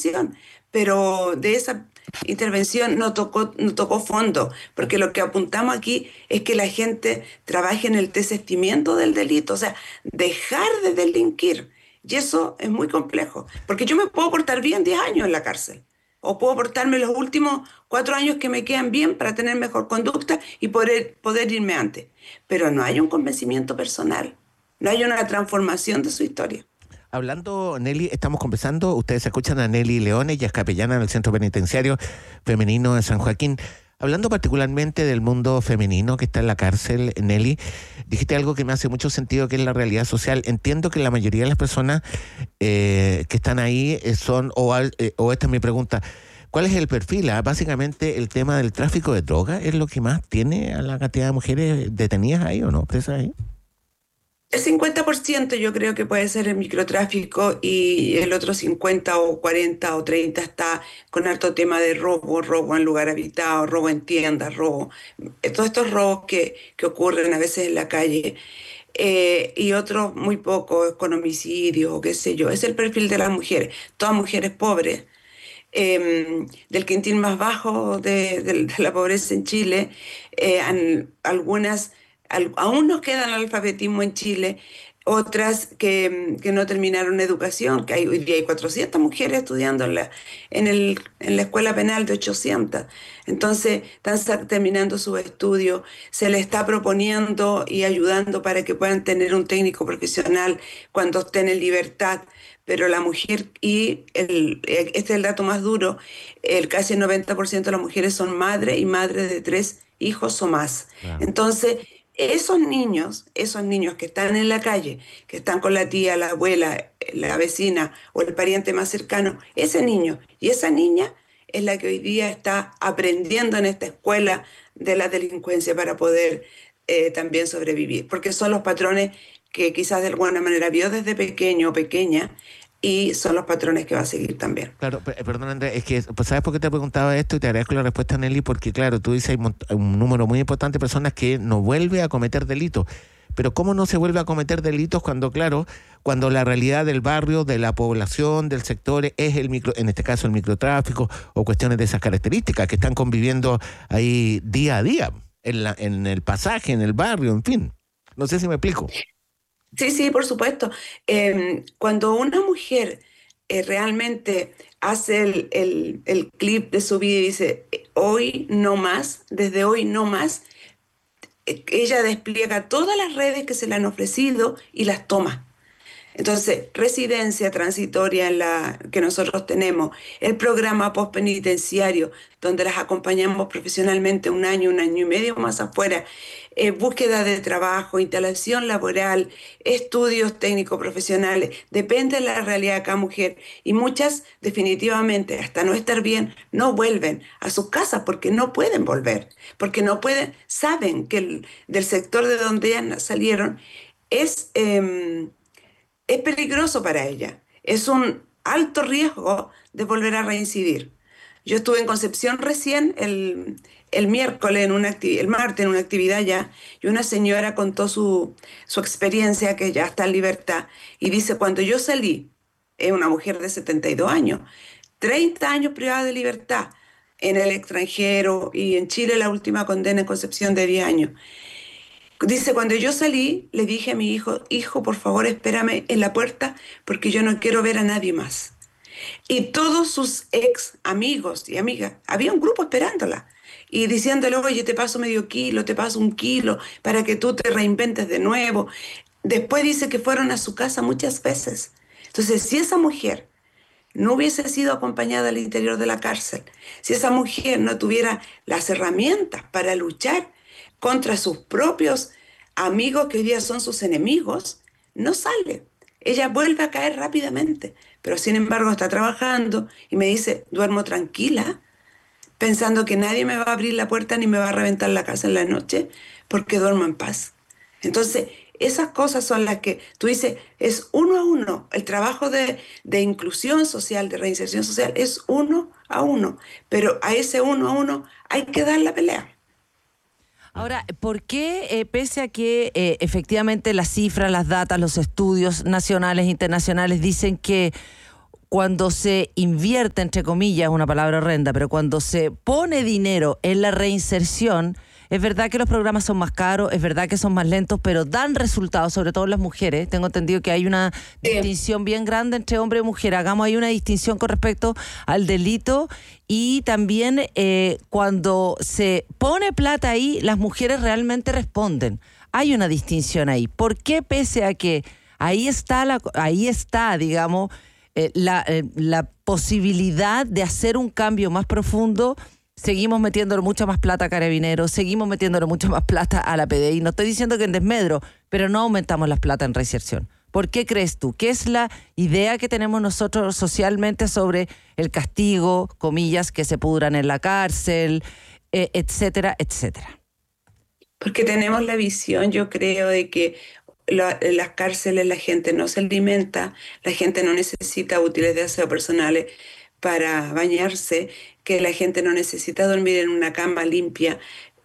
intervención, pero de esa intervención no tocó fondo, porque lo que apuntamos aquí es que la gente trabaje en el desistimiento del delito, o sea, dejar de delinquir. Y eso es muy complejo, porque yo me puedo portar bien 10 años en la cárcel, o puedo portarme los últimos 4 años que me quedan bien para tener mejor conducta y poder irme antes. Pero no hay un convencimiento personal, no hay una transformación de su historia. Hablando, Nelly, estamos conversando, ustedes escuchan a Nelly Leone, ella es capellana del Centro Penitenciario Femenino de San Joaquín. Hablando particularmente del mundo femenino que está en la cárcel, Nelly, dijiste algo que me hace mucho sentido, que es la realidad social. Entiendo que la mayoría de las personas que están ahí son, o esta es mi pregunta, ¿cuál es el perfil? Básicamente el tema del tráfico de drogas es lo que más tiene a la cantidad de mujeres detenidas ahí, ¿o no? ¿Presas ahí? El 50% yo creo que puede ser el microtráfico y el otro 50 o 40 o 30 está con harto tema de robo en lugar habitado, robo en tiendas, todos estos robos que ocurren a veces en la calle. Y otros muy pocos con homicidios o qué sé yo. Es el perfil de las mujeres, todas mujeres pobres. Del quintil más bajo de la pobreza en Chile, algunas aún nos queda el alfabetismo en Chile, otras que no terminaron educación, que hoy día hay 400 mujeres estudiando en la escuela penal de 800. Entonces están terminando sus estudios, se les está proponiendo y ayudando para que puedan tener un técnico profesional cuando estén en libertad. Pero la mujer, este es el dato más duro, casi el 90% de las mujeres son madres y madres de 3 hijos o más. Claro. Entonces, esos niños que están en la calle, que están con la tía, la abuela, la vecina o el pariente más cercano, ese niño y esa niña es la que hoy día está aprendiendo en esta escuela de la delincuencia para poder también sobrevivir, porque son los patrones que quizás de alguna manera vio desde pequeño o pequeña y son los patrones que va a seguir también. Claro, perdón Andrés, es que, pues, ¿sabes por qué te preguntaba esto? Y te agradezco la respuesta, Nelly, porque claro, tú dices hay un número muy importante de personas que no vuelve a cometer delitos. Pero ¿cómo no se vuelve a cometer delitos cuando, claro, cuando la realidad del barrio, de la población, del sector es en este caso el microtráfico o cuestiones de esas características que están conviviendo ahí día a día, en el pasaje, en el barrio, en fin? No sé si me explico. Sí, sí, por supuesto. Cuando una mujer realmente hace el clip de su vida y dice, hoy no más, desde hoy no más, ella despliega todas las redes que se le han ofrecido y las toma. Entonces, residencia transitoria en la que nosotros tenemos, el programa postpenitenciario, donde las acompañamos profesionalmente un año y medio más afuera, búsqueda de trabajo, instalación laboral, estudios técnicos profesionales, depende de la realidad de cada mujer. Y muchas, definitivamente, hasta no estar bien, no vuelven a sus casas porque no pueden volver, porque no pueden, saben que del sector de donde ellas salieron es... es peligroso para ella. Es un alto riesgo de volver a reincidir. Yo estuve en Concepción recién el miércoles, el martes en una actividad ya, y una señora contó su experiencia, que ya está en libertad, y dice, cuando yo salí, es una mujer de 72 años, 30 años privada de libertad en el extranjero y en Chile la última condena en Concepción de 10 años. Dice, cuando yo salí, le dije a mi hijo, por favor, espérame en la puerta porque yo no quiero ver a nadie más. Y todos sus ex amigos y amigas, había un grupo esperándola y diciéndole, oye, te paso medio kilo, te paso 1 kilo para que tú te reinventes de nuevo. Después dice que fueron a su casa muchas veces. Entonces, si esa mujer no hubiese sido acompañada al interior de la cárcel, si esa mujer no tuviera las herramientas para luchar contra sus propios amigos que hoy día son sus enemigos, no sale. Ella vuelve a caer rápidamente, pero sin embargo está trabajando y me dice, duermo tranquila, pensando que nadie me va a abrir la puerta ni me va a reventar la casa en la noche, porque duermo en paz. Entonces, esas cosas son las que tú dices, es uno a uno. El trabajo de inclusión social, de reinserción social, es uno a uno. Pero a ese uno a uno hay que dar la pelea. Ahora, ¿por qué, pese a que efectivamente las cifras, las datas, los estudios nacionales e internacionales dicen que cuando se invierte, entre comillas, una palabra horrenda, pero cuando se pone dinero en la reinserción, es verdad que los programas son más caros, es verdad que son más lentos, pero dan resultados, sobre todo en las mujeres. Tengo entendido que hay una distinción bien grande entre hombre y mujer. Hagamos ahí una distinción con respecto al delito y también cuando se pone plata ahí, las mujeres realmente responden. Hay una distinción ahí. ¿Por qué pese a que ahí está, digamos, la posibilidad de hacer un cambio más profundo, seguimos metiéndole mucha más plata a Carabineros, seguimos metiéndole mucha más plata a la PDI? No estoy diciendo que en desmedro, pero no aumentamos las plata en reinserción. ¿Por qué crees tú? ¿Qué es la idea que tenemos nosotros socialmente sobre el castigo, comillas, que se pudran en la cárcel, etcétera, etcétera? Porque tenemos la visión, yo creo, de que en las cárceles la gente no se alimenta, la gente no necesita útiles de aseo personales para bañarse, que la gente no necesita dormir en una cama limpia,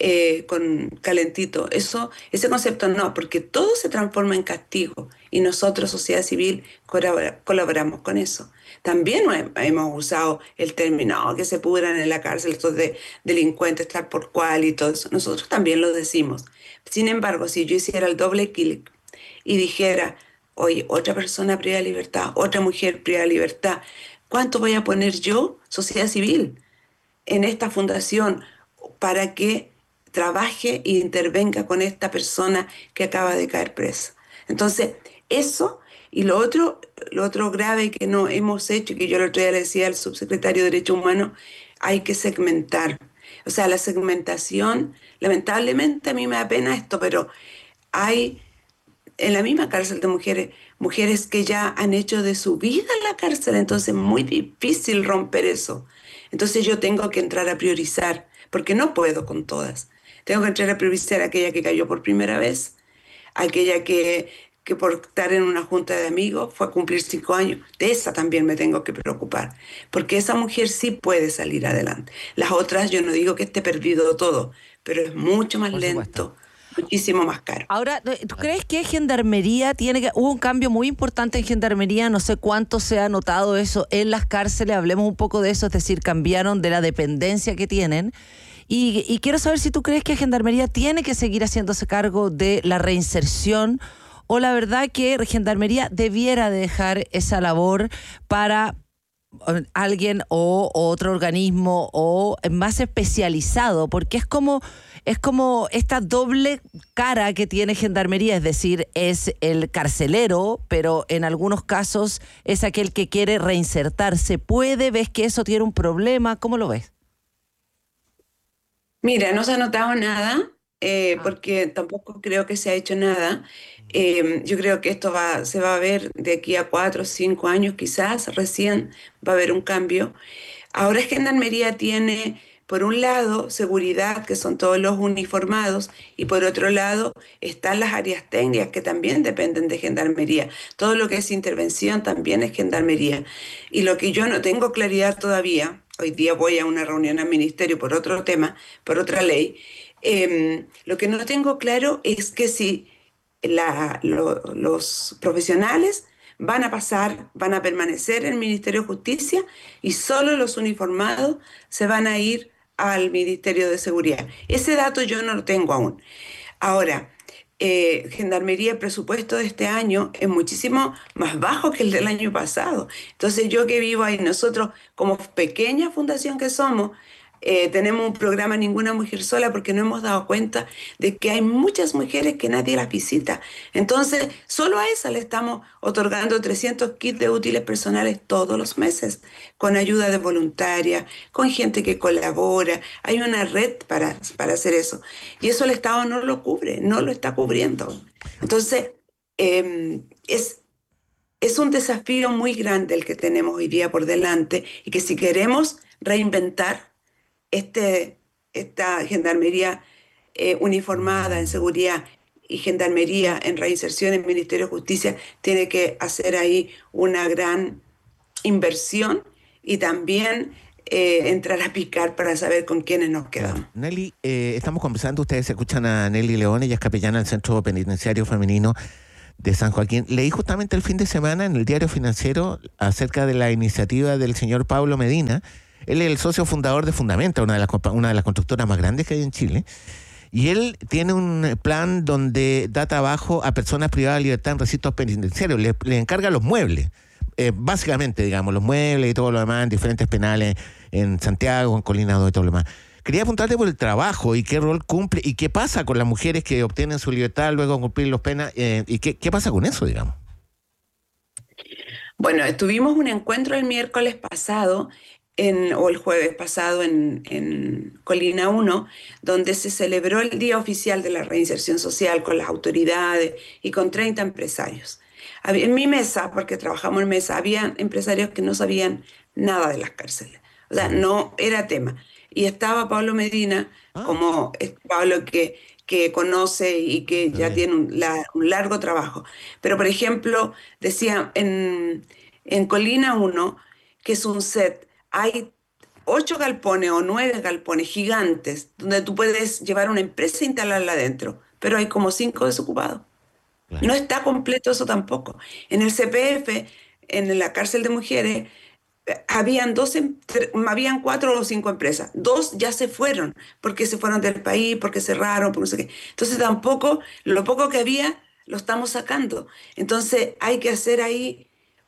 con calentito. Ese concepto no, porque todo se transforma en castigo y nosotros, sociedad civil, colaboramos con eso. También hemos usado el término que se pudran en la cárcel estos delincuentes tal por cual y todo eso. Nosotros también lo decimos. Sin embargo, si yo hiciera el doble clic y dijera, oye, otra persona privada de libertad, otra mujer privada de libertad, ¿cuánto voy a poner yo, sociedad civil, en esta fundación para que trabaje e intervenga con esta persona que acaba de caer presa? Entonces, eso y lo otro grave que no hemos hecho, que yo el otro día le decía al subsecretario de Derechos Humanos, hay que segmentar. O sea, la segmentación, lamentablemente a mí me da pena esto, pero hay en la misma cárcel de mujeres que ya han hecho de su vida la cárcel, entonces es muy difícil romper eso. Entonces yo tengo que entrar a priorizar, porque no puedo con todas. Tengo que entrar a priorizar aquella que cayó por primera vez, aquella que por estar en una junta de amigos fue a cumplir 5 años. De esa también me tengo que preocupar, porque esa mujer sí puede salir adelante. Las otras, yo no digo que esté perdido todo, pero es mucho más lento, muchísimo más caro. Ahora, ¿tú crees que Gendarmería hubo un cambio muy importante en Gendarmería? No sé cuánto se ha notado eso en las cárceles, hablemos un poco de eso, es decir, cambiaron de la dependencia que tienen. Y quiero saber si tú crees que Gendarmería tiene que seguir haciéndose cargo de la reinserción, o la verdad que Gendarmería debiera dejar esa labor para alguien o otro organismo o más especializado, porque es como esta doble cara que tiene Gendarmería, es decir, es el carcelero, pero en algunos casos es aquel que quiere reinsertarse. ¿Ves que eso tiene un problema? ¿Cómo lo ves? Mira, no se ha notado nada, porque tampoco creo que se ha hecho nada. Yo creo que esto se va a ver de aquí a 4 o 5 años, quizás recién va a haber un cambio. Ahora Gendarmería tiene, por un lado, seguridad, que son todos los uniformados, y por otro lado están las áreas técnicas que también dependen de Gendarmería. Todo lo que es intervención también es Gendarmería. Y lo que yo no tengo claridad todavía, hoy día voy a una reunión al ministerio por otro tema, por otra ley, lo que no tengo claro es que si los profesionales van a permanecer en el Ministerio de Justicia y solo los uniformados se van a ir al Ministerio de Seguridad. Ese dato yo no lo tengo aún. Ahora, Gendarmería, el presupuesto de este año es muchísimo más bajo que el del año pasado. Entonces yo que vivo ahí, nosotros como pequeña fundación que somos, tenemos un programa Ninguna Mujer Sola, porque nos hemos dado cuenta de que hay muchas mujeres que nadie las visita. Entonces, solo a esa le estamos otorgando 300 kits de útiles personales todos los meses, con ayuda de voluntaria, con gente que colabora. Hay una red para hacer eso. Y eso el Estado no lo cubre, no lo está cubriendo. Entonces, es un desafío muy grande el que tenemos hoy día por delante, y que si queremos reinventar esta Gendarmería uniformada en seguridad y Gendarmería en reinserción en el Ministerio de Justicia, tiene que hacer ahí una gran inversión y también entrar a picar para saber con quiénes nos quedamos. Nelly, estamos conversando, ustedes escuchan a Nelly León, ella es capellana del Centro Penitenciario Femenino de San Joaquín. Leí justamente el fin de semana en el Diario Financiero acerca de la iniciativa del señor Pablo Medina. Él es el socio fundador de Fundamenta, una de las constructoras más grandes que hay en Chile. Y él tiene un plan donde da trabajo a personas privadas de libertad en recintos penitenciarios. Le encarga los muebles. Básicamente, digamos, los muebles y todo lo demás en diferentes penales en Santiago, en Colina y todo lo demás. Quería apuntarte por el trabajo y qué rol cumple y qué pasa con las mujeres que obtienen su libertad luego de cumplir las penas y qué pasa con eso, digamos. Bueno, tuvimos un encuentro el miércoles pasado o el jueves pasado en Colina 1, donde se celebró el Día Oficial de la Reinserción Social con las autoridades y con 30 empresarios. En mi mesa, porque trabajamos en mesa, había empresarios que no sabían nada de las cárceles. O sea, no era tema. Y estaba Pablo Medina, como Pablo que conoce y que ya tiene un largo trabajo. Pero, por ejemplo, decía en Colina 1, que es un set, hay 8 galpones o 9 galpones gigantes donde tú puedes llevar una empresa e instalarla adentro, pero hay como 5 desocupados. Claro. No está completo eso tampoco. En el CPF, en la cárcel de mujeres, habían 4 o 5 empresas. 2 ya se fueron, porque se fueron del país, porque cerraron, por no sé qué. Entonces tampoco, lo poco que había, lo estamos sacando. Entonces hay que hacer ahí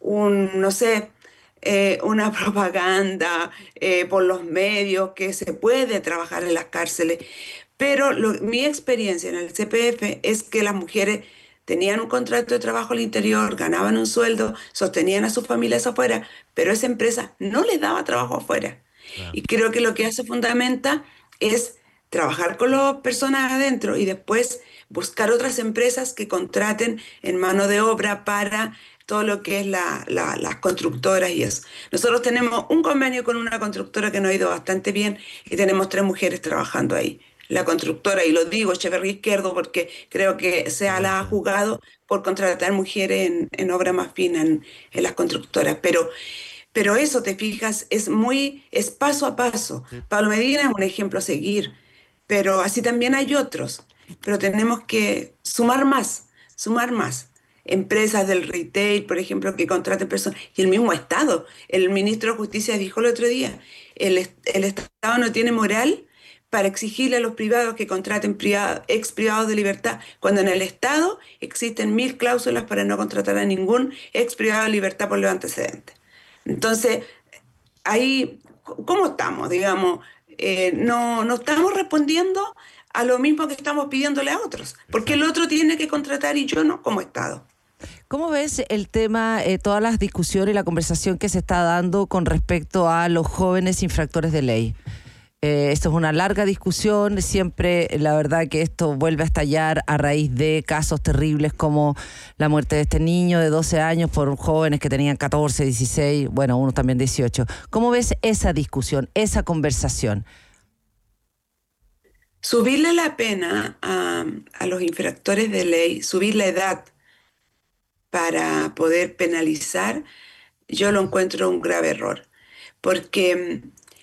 no sé, una propaganda por los medios, que se puede trabajar en las cárceles. Pero mi experiencia en el CPF es que las mujeres tenían un contrato de trabajo al interior, ganaban un sueldo, sostenían a sus familias afuera, pero esa empresa no les daba trabajo afuera. Claro. Y creo que lo que hace Fundamenta es trabajar con las personas adentro y después buscar otras empresas que contraten en mano de obra para todo lo que es las constructoras y eso. Nosotros tenemos un convenio con una constructora que nos ha ido bastante bien y tenemos 3 mujeres trabajando ahí. La constructora, y lo digo, Echeverría Izquierdo, porque creo que se la ha jugado por contratar mujeres en obra más fina en las constructoras. Pero eso, te fijas, es paso a paso. Sí. Pablo Medina es un ejemplo a seguir, pero así también hay otros. Pero tenemos que sumar más. Empresas del retail, por ejemplo, que contraten personas, y el mismo Estado. El ministro de Justicia dijo el otro día, el Estado no tiene moral para exigirle a los privados que contraten ex privados de libertad, cuando en el Estado existen 1000 cláusulas para no contratar a ningún ex privado de libertad por los antecedentes. Entonces, ahí, ¿cómo estamos? Digamos, no estamos respondiendo a lo mismo que estamos pidiéndole a otros, porque el otro tiene que contratar y yo no, como Estado. ¿Cómo ves el tema, todas las discusiones y la conversación que se está dando con respecto a los jóvenes infractores de ley? Esto es una larga discusión, siempre la verdad que esto vuelve a estallar a raíz de casos terribles como la muerte de este niño de 12 años por jóvenes que tenían 14, 16, bueno, uno también 18. ¿Cómo ves esa discusión, esa conversación? Subirle la pena a los infractores de ley, subir la edad para poder penalizar, yo lo encuentro un grave error, porque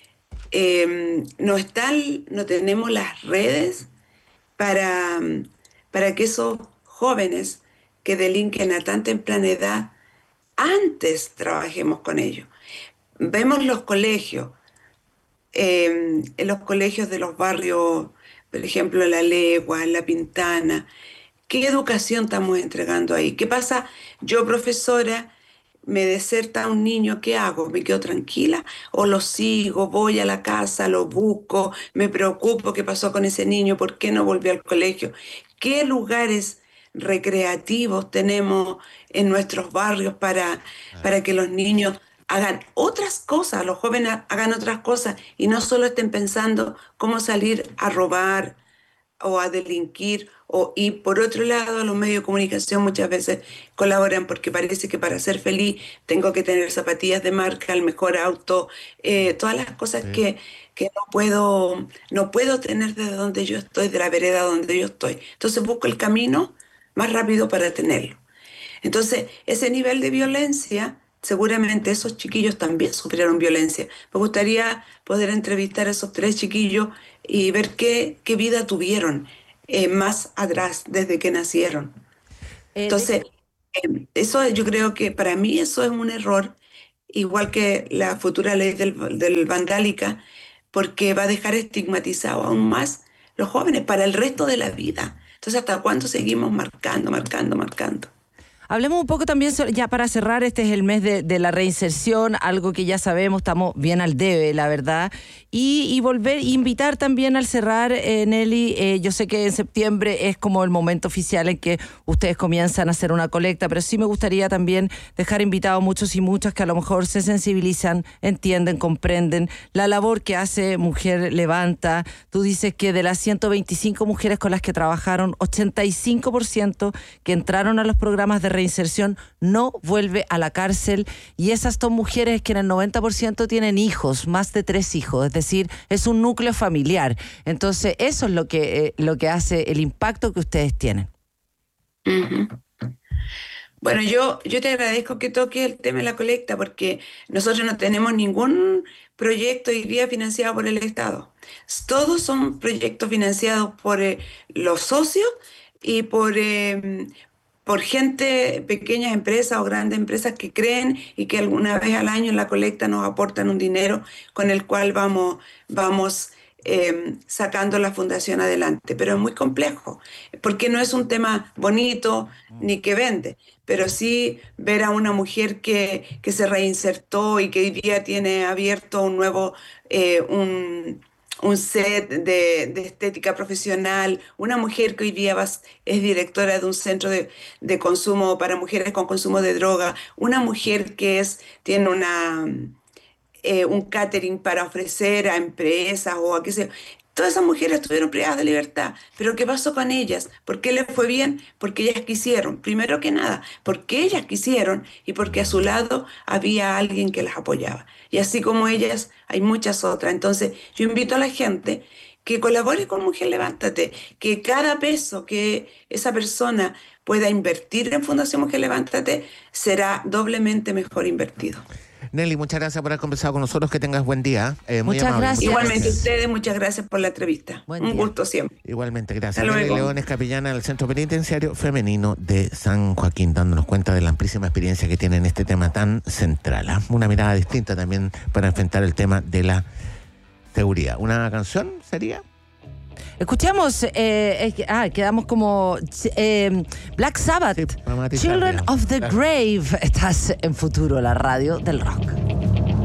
no tenemos las redes para que esos jóvenes que delinquen a tan temprana edad, antes trabajemos con ellos. Vemos los colegios, en los colegios de los barrios, por ejemplo, en La Legua, en La Pintana. ¿Qué educación estamos entregando ahí? ¿Qué pasa? Yo, profesora, me deserta un niño, ¿qué hago? ¿Me quedo tranquila? ¿O lo sigo? Voy a la casa, lo busco, me preocupo qué pasó con ese niño, por qué no volvió al colegio? ¿Qué lugares recreativos tenemos en nuestros barrios para que los niños hagan otras cosas, los jóvenes hagan otras cosas y no solo estén pensando cómo salir a robar o a delinquir? Y por otro lado, los medios de comunicación muchas veces colaboran porque parece que para ser feliz tengo que tener zapatillas de marca, el mejor auto, todas las cosas que no puedo tener desde donde yo estoy, de la vereda donde yo estoy. Entonces busco el camino más rápido para tenerlo. Entonces, ese nivel de violencia, seguramente esos chiquillos también sufrieron violencia. Me gustaría poder entrevistar a esos 3 chiquillos y ver qué vida tuvieron más atrás, desde que nacieron. Entonces, Eso yo creo que para mí eso es un error, igual que la futura ley del Vandálica, porque va a dejar estigmatizado aún más los jóvenes para el resto de la vida. Entonces, ¿hasta cuándo seguimos marcando, marcando, marcando? Hablemos un poco también, ya para cerrar, este es el mes de la reinserción, algo que ya sabemos, estamos bien al debe, la verdad, y volver, invitar también al cerrar, Nelly, yo sé que en septiembre es como el momento oficial en que ustedes comienzan a hacer una colecta, pero sí me gustaría también dejar invitados muchos y muchas que a lo mejor se sensibilizan, entienden, comprenden la labor que hace Mujer Levanta. Tú dices que de las 125 mujeres con las que trabajaron, 85% que entraron a los programas de reinserción no vuelve a la cárcel, y esas dos mujeres que en el 90% tienen hijos, más de 3 hijos, es decir, es un núcleo familiar. Entonces eso es lo que hace el impacto que ustedes tienen. Uh-huh. Bueno, yo te agradezco que toques el tema de la colecta, porque nosotros no tenemos ningún proyecto hoy día financiado por el Estado. Todos son proyectos financiados por los socios y por gente, pequeñas empresas o grandes empresas que creen y que alguna vez al año en la colecta nos aportan un dinero con el cual vamos sacando la fundación adelante. Pero es muy complejo, porque no es un tema bonito ni que vende, pero sí ver a una mujer que se reinsertó y que hoy día tiene abierto un nuevo, un set de estética profesional, una mujer que hoy día es directora de un centro de consumo para mujeres con consumo de droga, una mujer que tiene un catering para ofrecer a empresas o a qué sé yo. Todas esas mujeres estuvieron privadas de libertad, pero ¿qué pasó con ellas? ¿Por qué les fue bien? Porque ellas quisieron, primero que nada, porque ellas quisieron y porque a su lado había alguien que las apoyaba. Y así como ellas, hay muchas otras. Entonces, yo invito a la gente que colabore con Mujer Levántate, que cada peso que esa persona pueda invertir en Fundación Mujer Levántate será doblemente mejor invertido. Nelly, muchas gracias por haber conversado con nosotros. Que tengas buen día. Muy Muchas amable. gracias. Igualmente ustedes, muchas gracias por la entrevista. Un gusto siempre. Igualmente, gracias. Hasta Nelly luego. León es capellana del Centro Penitenciario Femenino de San Joaquín, dándonos cuenta de la amplísima experiencia que tiene en este tema tan central. Una mirada distinta también para enfrentar el tema de la seguridad. ¿Una canción sería? Escuchamos, quedamos como Black Sabbath, Sí, para matizar, Children digamos. of the Claro. Grave. Estás en Futuro, la radio del rock.